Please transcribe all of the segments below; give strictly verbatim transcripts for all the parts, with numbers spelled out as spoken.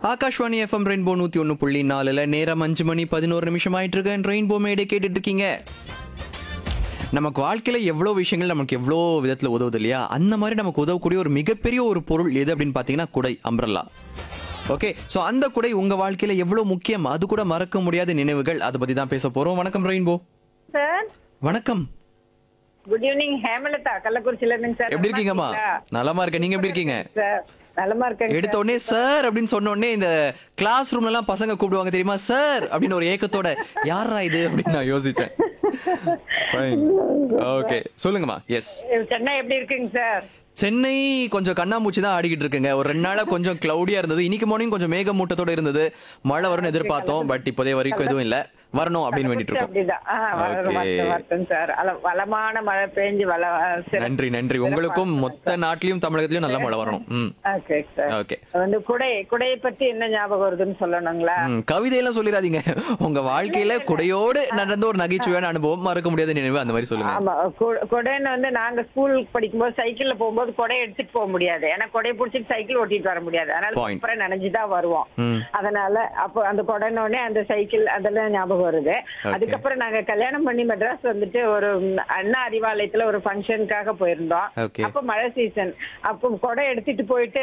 Akashvani FM rainbow நூத்தி ஒன்னு புள்ளி நாலுல நேரம் அஞ்சு மணி பதினோரு நிமிஷம் ஆயிட்டு இருக்கு. ரெயின்போ மேடை கேட்டுட்டு இருக்கீங்க. நமக்கு வாழ்க்கையில எவ்வளோ விஷயங்கள் நமக்கு எவ்வளோ விதத்துல உதவுது இல்லையா? அந்த மாதிரி நமக்கு உதவக்கூடிய ஒரு மிகப்பெரிய ஒரு பொருள் எது அப்படின்னு பாத்தீங்கன்னா குடை, அம்ப்ரெல்லா. ஓகே, சோ அந்த குடை உங்க வாழ்க்கையில எவ்வளவு முக்கியம், அது கூட மறக்க முடியாத நினைவுகள், அதை பத்தி தான் பேச போறோம். வணக்கம் ரெயின்போ. சார் வணக்கம். Good evening. ஹேமலதா கள்ளக்குறிச்சில இருந்துங்க சார். எப்படி இருக்கீங்கம்மா? நலமா இருக்கேன், நீங்க எப்படி இருக்கீங்க? சார் நலமா இருக்கேன். எடுத்த உடனே சார் அப்படின்னு சொன்ன உடனே இந்த கிளாஸ் ரூம்ல எல்லாம் பசங்க கூப்பிடுவாங்க தெரியுமா, சார் அப்படின்னு ஒரு ஏக்கத்தோட, யாரா இது அப்படின்னு நான் யோசிச்சேன். ஓகே, சொல்லுங்கம்மா. எஸ், சென்னை எப்படி இருக்குங்க சார்? சென்னை கொஞ்சம் கண்ணாமூச்சி தான் ஆடிக்கிட்டு இருக்குங்க. ஒரு ரெண்டு நாளா கொஞ்சம் கிளவுடியா இருந்தது. இன்னைக்கு மார்னிங் கொஞ்சம் மேகமூட்டத்தோட இருந்தது. மழை வரும்னு எதிர்பார்த்தோம், பட் இப்போதைய வரைக்கும் எதுவும் இல்ல. வரணும் அப்படின்னு வேண்டிட்டு இருக்கோம். அப்படிதான். ஆ, வரணும், வரணும், வரட்டும் சார். அல- வளமான மழை பெஞ்சு வள சிறப்பு. நன்றி நன்றி. உங்களுக்கும் மொத்த நாட்டிலையும் தமிழகத்திலயும் நல்ல மழை வரணும். ம் ஓகே சார். ஓகே. வந்து குடை குடையை பத்தி என்ன ஞாபகம் வருதுன்னு சொல்லணுங்களா? ம், கவிதையெல்லாம் சொல்லிடாதீங்க. உங்க வாழ்க்கையில குடையோடு நடந்த ஒரு நகைச்சுவையான அனுபவம், மறக்க முடியாத நினைவு, அந்த மாதிரி சொல்லுங்க. ஆமா, கு- குடைன்னு வந்து நாங்க ஸ்கூல் படிக்கும்போது சைக்கிள்ல போகும்போது கொடையை எடுத்துட்டு போக முடியாது. ஏன்னா கொடையை பிடிச்சிட்டு சைக்கிள் ஓட்டிட்டு வர முடியாது. அதனால Point. அப்புறம் நனைஞ்சுதான் வருவோம். ம். அதனால அப்போ அந்த கொடைன்னு உடனே அந்த சைக்கிள் அதெல்லாம் ஞாபகம் வருது. அதுக்கப்புறம் நாங்க கல்யாணம் பண்ணி மெட்ராஸ் வந்துட்டு ஒரு ம், அண்ணா அறிவாலயத்துல ஒரு ஃபங்க்ஷனுக்காக போயிருந்தோம். Okay. அப்போ மழை சீசன். அப்போ கொடை எடுத்துட்டு போயிட்டு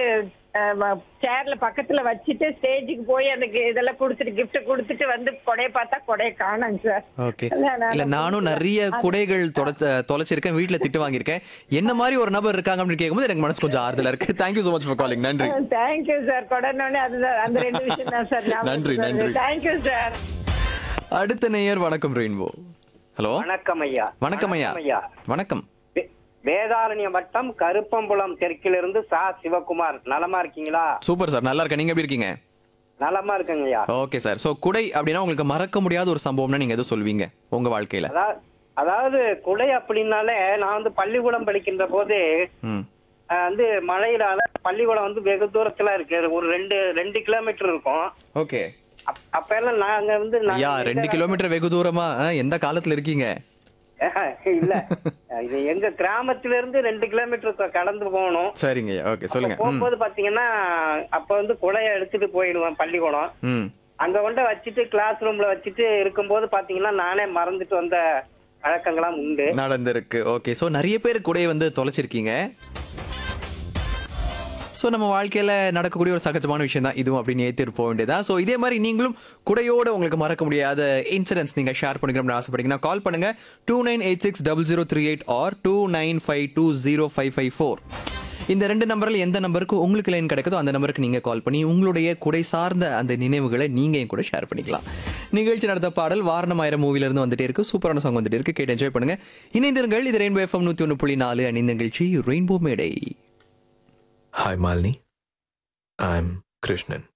சேர்ல பக்கத்துல வச்சுட்டு ஸ்டேஜுக்கு போய் அந்த gi- இதெல்லாம் கொடுத்துட்டு கிஃப்ட் கொடுத்துட்டு வந்து கொடையை பார்த்தா கொடையை காணோங்க சார். ஓகே. இல்ல, நானும் நிறைய குடைகள் தொலைச்ச- தொலைச்சிருக்கேன், வீட்டுல திட்டு வாங்கியிருக்கேன். என்ன மாதிரி ஒரு நபர் இருக்காங்க அப்படின்னு கேட்கும்போது எனக்கு மனசு கொஞ்சம் ஆறுதலா இருக்கு. Thank you so much for calling. நன்றி. Thank you sir. கொடைன்னு அதுதான், அந்த ரெண்டு விஷயம் தான் சார். நன்றி, நன்றி. Thank you sir. அடுத்த நேயர். வணக்கம் ரெயின்போ. ஹலோ. வணக்கம் ஐயா. வணக்கம் ஐயா. வணக்கம். வே- வேதாரண்யம் வட்டம் கருப்பம்புலம் தெற்கிலிருந்து சா சிவகுமார். நலமா இருக்கீங்களா? சூப்பர் சார், நல்லா இருக்கேன். நீங்க எப்படி இருக்கீங்க? நலமா இருக்குங்க ஐயா. Okay sir. சோ குடை அப்படின்னா உங்களுக்கு மறக்க முடியாத ஒரு சம்பவம்னா நீங்க எதை சொல்வீங்க உங்க வாழ்க்கையில? அதா- அதாவது குடை அப்படின்னாலே, நான் வந்து பள்ளிக்கூடம் படிக்கின்ற போது ம். அஹ், வந்து மழையில அதாவது பள்ளிக்கூடம் வந்து வெகு தூரத்துல இருக்கு. ஒரு ரெண்டு ரெண்டு கிலோமீட்டர் இருக்கும். ஓகே. அப்- அப்ப எல்லாம் நாங்க வந்து நாங்க ஐயா, ரெண்டு எங்க- கிலோமீட்டர் வெகு தூரமா? ஆ, எந்த காலத்துல இருக்கீங்க? இல்ல, இது எங்க கிராமத்துல இருந்து ரெண்டு கிலோமீட்டர் கடந்து போகணும். சரிங்க ஐயா. ஓகே, சொல்லுங்க. ம். போகும்போது பாத்தீங்கன்னா அப்ப வந்து குடையை எடுத்துட்டு போயிடுவேன் பள்ளிக்கூடம். ம். அங்க கொண்டு வச்சுட்டு கிளாஸ் ரூம்ல வச்சுட்டு இருக்கும்போது பாத்தீங்கன்னா நானே மறந்துட்டு வந்த பழக்கங்களாம் உண்டு. நடந்திருக்கு. ஓகே. சோ நிறைய பேர் குடையை வந்து தொலைச்சிருக்கீங்க. ஸோ நம்ம வாழ்க்கையில் நடக்கக்கூடிய ஒரு சகஜமான விஷயம் தான் இதுவும் அப்படின்னு ஏற்றிட்டு போக வேண்டியதான். ஸோ இதே மாதிரி நீங்களும் குடையோட உங்களுக்கு மறக்க முடியாத இன்சிடென்ட்ஸ் நீங்கள் ஷேர் பண்ணிக்கணும்னு ஆசைப்பட்டீங்கன்னா கால் பண்ணுங்க two nine eight six double zero three eight R two nine five two zero five five four. இந்த ரெண்டு நம்பரில் எந்த நம்பருக்கு உங்களுக்கு லைன் கிடைக்குதோ அந்த நம்பருக்கு நீங்கள் கால் பண்ணி உங்களுடைய குடை சார்ந்த அந்த நினைவுகளை நீங்கள் என் கூட ஷேர் பண்ணிக்கலாம். நிகழ்ச்சி நடத்த பாடல் வாரணம் ஆயிரம் மூவிலிருந்து வந்துட்டே இருக்கு. சூப்பரான சாங் வந்துட்டே இருக்கு. கேட்டு என்ஜாய் பண்ணுங்க. இணைந்திருங்கள். இது ரெயின்போ எஃப்எம் நூற்றி ஒன்று புள்ளி நாலு அணிந்த நிகழ்ச்சி ரெயின்போ மேடை. Hi Malini, I'm Krishnan.